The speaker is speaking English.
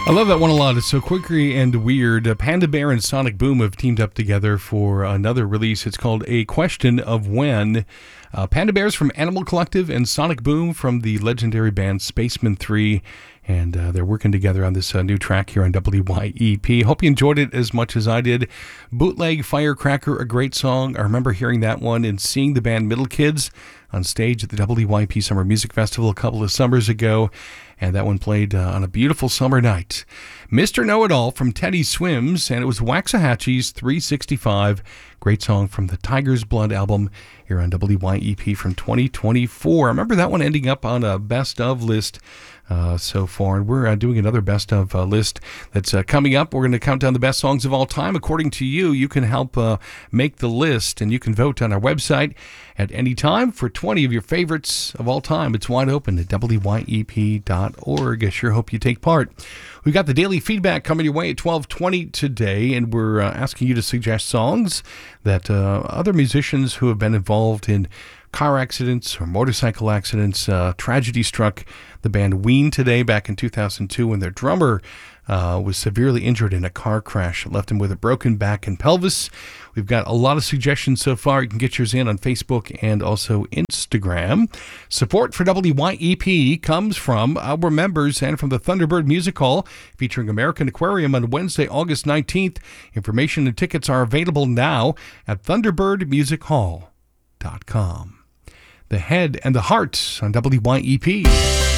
I love that one a lot. It's so quirky and weird. Panda Bear and Sonic Boom have teamed up together for another release. It's called A Question of When. Panda Bear's from Animal Collective and Sonic Boom from the legendary band Spacemen 3. And they're working together on this new track here on WYEP. Hope you enjoyed it as much as I did. Bootleg Firecracker, a great song. I remember hearing that one and seeing the band Middle Kids on stage at the WYP Summer Music Festival a couple of summers ago. And that one played on a beautiful summer night. Mr. Know-It-All from Teddy Swims, and it was Waxahachie's 365. Great song from the Tiger's Blood album here on WYEP from 2024. I remember that one ending up on a best of list so far, and we're doing another best of list that's coming up. We're going to count down the best songs of all time. According to you, you can help make the list, and you can vote on our website at any time for 20 of your favorites of all time. It's wide open at WYEP.org. I sure hope you take part. We've got the daily feedback coming your way at 12:20 today, and we're asking you to suggest songs that other musicians who have been involved in car accidents or motorcycle accidents. Tragedy struck the band Ween today back in 2002 when their drummer was severely injured in a car crash that left him with a broken back and pelvis. We've got a lot of suggestions so far. You can get yours in on Facebook and also Instagram. Support for WYEP comes from our members and from the Thunderbird Music Hall featuring American Aquarium on Wednesday, August 19th. Information and tickets are available now at thunderbirdmusichall.com. The Head and the Heart on WYEP.